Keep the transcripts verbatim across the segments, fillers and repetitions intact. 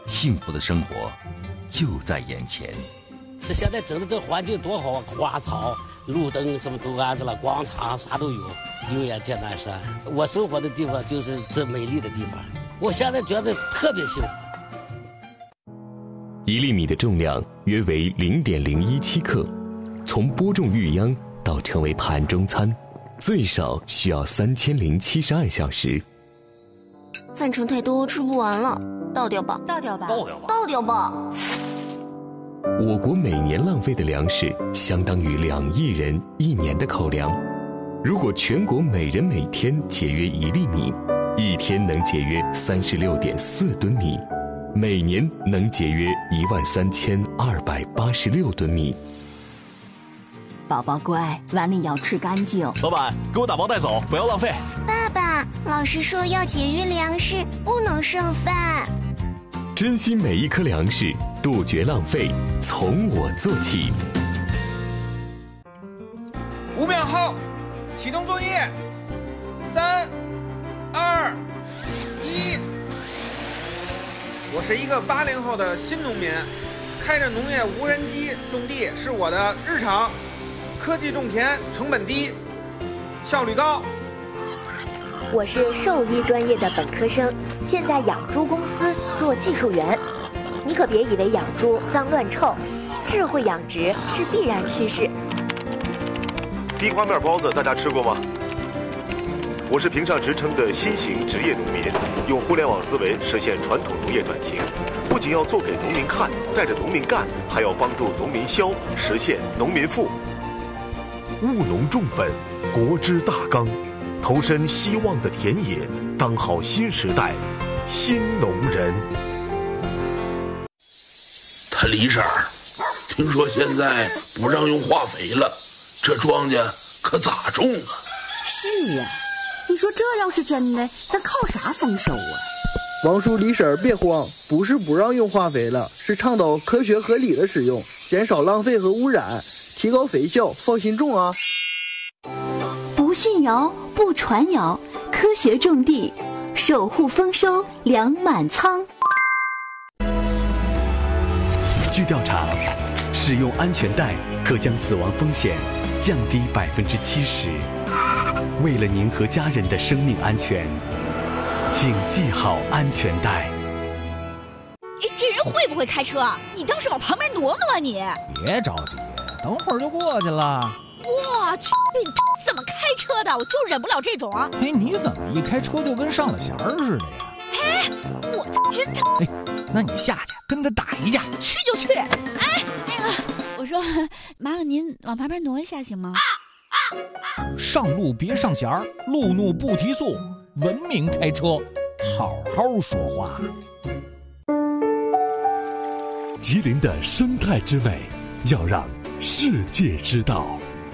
幸福的生活就在眼前。 这现在整的这环境多好啊，花草、路灯什么都安置了，广场啥都有，永远见南山。我生活的地方就是这美丽的地方，我现在觉得特别幸福。 一粒米的重量约为零点零一七克，从播种育秧到成为盘中餐，最少需要三千零七十二小时。 饭盛太多，吃不完了，倒掉吧， 倒掉吧， 倒掉吧， 倒掉吧。 我国每年浪费的粮食相当于两亿人一年的口粮。如果全国每人每天节约一粒米，一天能节约三十六点四吨米，每年能节约一万三千二百八十六吨米。 宝宝乖，碗里要吃干净。 老板，给我打包带走，不要浪费。 爸爸，老师说要节约粮食，不能剩饭。 珍惜每一颗粮食，杜绝浪费，从我做起。 五秒后，启动作业。三、二、一。我是一个八零后的新农民，开着农业无人机种地是我的日常。科技种田，成本低，效率高。 我是兽医专业的本科生，现在养猪公司做技术员。你可别以为养猪脏乱臭，智慧养殖是必然趋势。 地瓜面包子大家吃过吗？我是评上职称的新型职业农民，用互联网思维实现传统农业转型，不仅要做给农民看，带着农民干，还要帮助农民消，实现农民富。务农重本，国之大纲，投身希望的田野，当好新时代新农人。 他李婶儿，听说现在不让用化肥了，这庄稼可咋种啊？ 是呀，你说这要是真的，咱靠啥丰收啊？ 王叔李婶儿别慌，不是不让用化肥了，是倡导科学合理的使用，减少浪费和污染，提高肥效，放心种啊！ 不信谣，不传谣，科学种地，守护丰收，粮满仓。 据调查，使用安全带可将死亡风险降低百分之七十。为了您和家人的生命安全，请系好安全带。 哎，这人会不会开车？你倒是往旁边挪挪啊你！ 别着急，等会儿就过去了。 我去，你怎么开车的？我就忍不了这种。 哎，你怎么一开车就跟上了弦儿似的呀？ 哎，我真的。 哎，那你下去跟他打一架。 去就去。哎，那个，我说，麻烦您往旁边挪一下行吗？ 上路别上弦儿，路怒不提速，文明开车，好好说话。 吉林的生态之美，要让世界知道。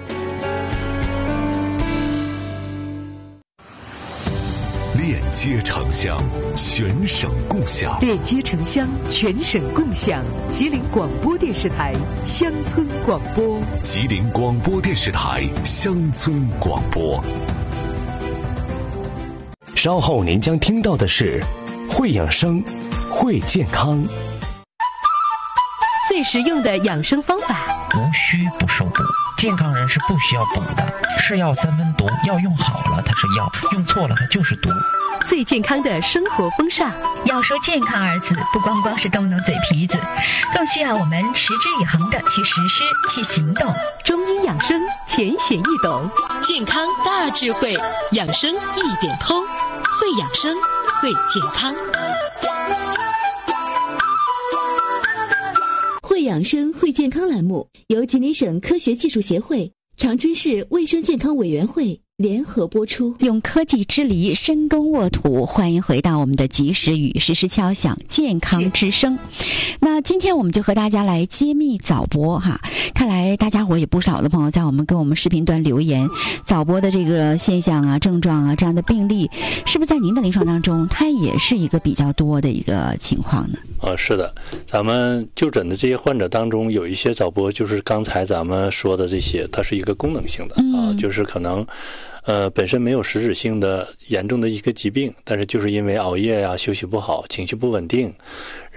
链接城乡，全省共享。 链接城乡，全省共享。吉林广播电视台乡村广播。 吉林广播电视台乡村广播。 稍后您将听到的是会养生，会健康。 最实用的养生方法， 无需不受补。健康人是不需要补的，是药三分毒，药用好了它是药，用错了它就是毒。 最健康的生活风尚， 要说健康二字，不光光是动动嘴皮子，更需要我们持之以恒的去实施、去行动。 中医养生浅显易懂， 健康大智慧，养生一点通，会养生，会健康。 会养生会健康栏目由吉林省科学技术协会、长春市卫生健康委员会联合播出。 用科技之梨深耕沃土，欢迎回到我们的及时雨，实时敲响健康之声。那今天我们就和大家来揭秘早搏哈，看来大家伙也不少的朋友在我们跟我们视频端留言，早搏的这个现象啊、症状啊这样的病例，是不是在您的临床当中，它也是一个比较多的一个情况呢？ 啊，是的，咱们就诊的这些患者当中，有一些早搏就是刚才咱们说的这些，它是一个功能性的、嗯、啊，就是可能呃本身没有实质性的严重的一个疾病，但是就是因为熬夜呀、休息不好、情绪不稳定，